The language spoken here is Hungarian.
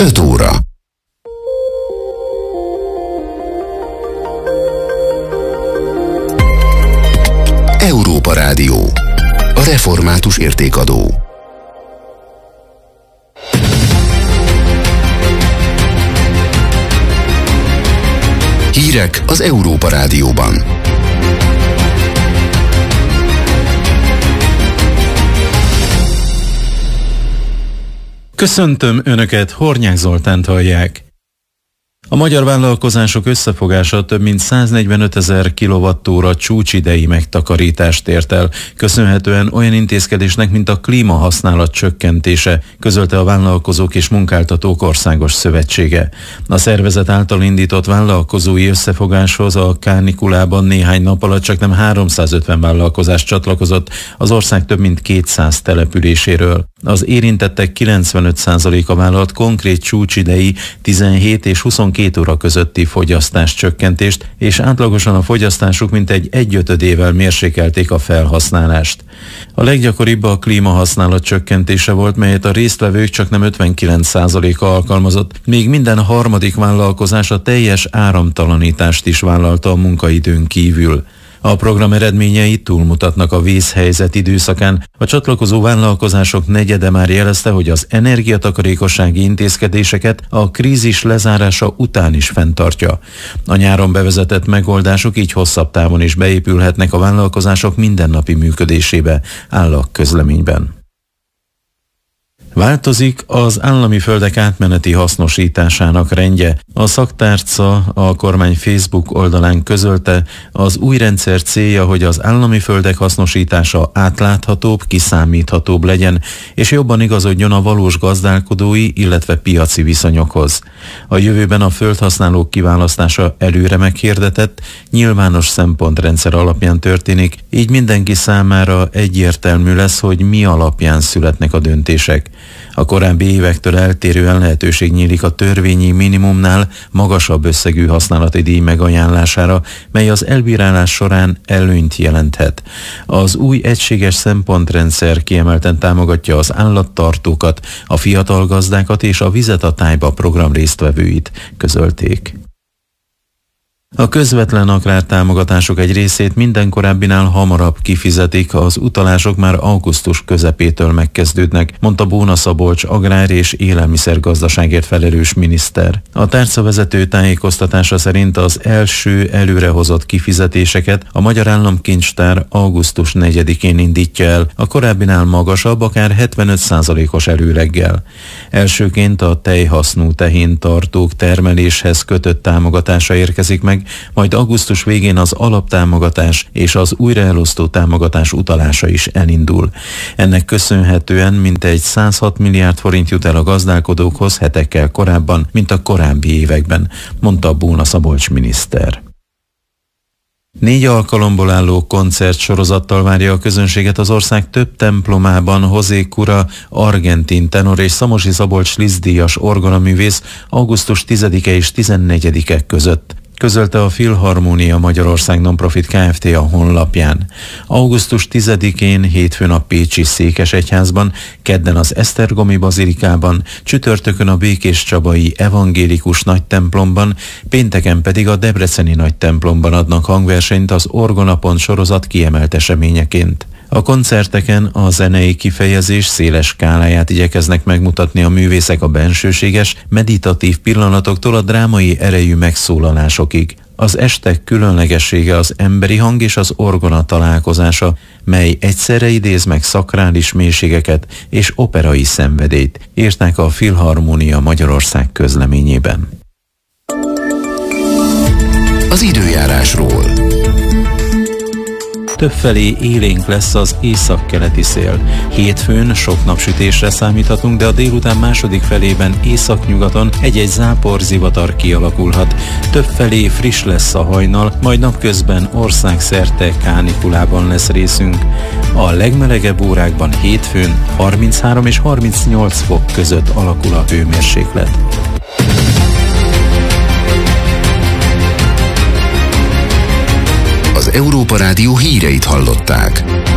5 óra. Európa Rádió. A református értékadó. Hírek az Európa Rádióban. Köszöntöm Önöket, Hornyák Zoltánt hallják. A magyar vállalkozások összefogása több mint 145 000 kWh csúcsidei megtakarítást ért el, köszönhetően olyan intézkedésnek, mint a klímahasználat csökkentése, közölte a Vállalkozók és Munkáltatók Országos Szövetsége. A szervezet által indított vállalkozói összefogáshoz a kánikulában néhány nap alatt csaknem 350 vállalkozás csatlakozott az ország több mint 200 településéről. Az érintettek 95%-a vállalt konkrét csúcsidei 17 és 22 óra közötti fogyasztás csökkentést, és átlagosan a fogyasztásuk mintegy 1/5-ével mérsékelték a felhasználást. A leggyakoribb a klímahasználat csökkentése volt, melyet a résztvevők csaknem 59%-a alkalmazott, míg minden harmadik vállalkozás a teljes áramtalanítást is vállalta a munkaidőn kívül. A program eredményei túlmutatnak a vészhelyzet időszakán. A csatlakozó vállalkozások negyede már jelezte, hogy az energiatakarékossági intézkedéseket a krízis lezárása után is fenntartja. A nyáron bevezetett megoldások így hosszabb távon is beépülhetnek a vállalkozások mindennapi működésébe, áll a közleményben. Változik az állami földek átmeneti hasznosításának rendje. A szaktárca a kormány Facebook oldalán közölte, az új rendszer célja, hogy az állami földek hasznosítása átláthatóbb, kiszámíthatóbb legyen, és jobban igazodjon a valós gazdálkodói, illetve piaci viszonyokhoz. A jövőben a földhasználók kiválasztása előre meghirdetett, nyilvános szempontrendszer alapján történik, így mindenki számára egyértelmű lesz, hogy mi alapján születnek a döntések. A korábbi évektől eltérően lehetőség nyílik a törvényi minimumnál magasabb összegű használati díj megajánlására, mely az elbírálás során előnyt jelenthet. Az új egységes szempontrendszer kiemelten támogatja az állattartókat, a fiatal gazdákat és a Vizet a tájba program résztvevőit, közölték. A közvetlen agrártámogatások egy részét minden korábbinál hamarabb kifizetik, az utalások már augusztus közepétől megkezdődnek, mondta Bóna Szabolcs agrár- és élelmiszergazdaságért felelős miniszter. A tárcavezető tájékoztatása szerint az első előrehozott kifizetéseket a Magyar Államkincstár augusztus 4-én indítja el, a korábbinál magasabb, akár 75%-os előleggel. Elsőként a tejhasznú tehéntartók termeléshez kötött támogatása érkezik meg, majd augusztus végén az alaptámogatás és az újraelosztó támogatás utalása is elindul. Ennek köszönhetően mintegy 106 milliárd forint jut el a gazdálkodókhoz hetekkel korábban, mint a korábbi években, mondta Bóna Szabolcs miniszter. 4 alkalomból álló koncertsorozattal várja a közönséget az ország több templomában José Cura, argentin tenor és Szamosi Szabolcs Liszt-díjas orgonaművész augusztus 10-e és 14-e között, közölte a Filharmónia Magyarország Nonprofit Kft. A honlapján. Augusztus 10-én hétfőn a pécsi Székesegyházban, kedden az Esztergomi Bazilikában, csütörtökön a Békéscsabai Evangélikus Nagytemplomban, pénteken pedig a Debreceni Nagytemplomban adnak hangversenyt az Orgonapont sorozat kiemelt eseményeként. A koncerteken a zenei kifejezés széles skáláját igyekeznek megmutatni a művészek a bensőséges, meditatív pillanatoktól a drámai erejű megszólalásokig. Az estek különlegessége az emberi hang és az orgona találkozása, mely egyszerre idéz meg szakrális mélységeket és operai szenvedélyt, írták a Filharmónia Magyarország közleményében. Az időjárásról. Többfelé élénk lesz az északkeleti szél. Hétfőn sok napsütésre számíthatunk, de a délután második felében északnyugaton egy-egy záporzivatar kialakulhat. Többfelé friss lesz a hajnal, majd napközben országszerte kánikulában lesz részünk. A legmelegebb órákban hétfőn 33 és 38 fok között alakul a hőmérséklet. Az Európa Rádió híreit hallották.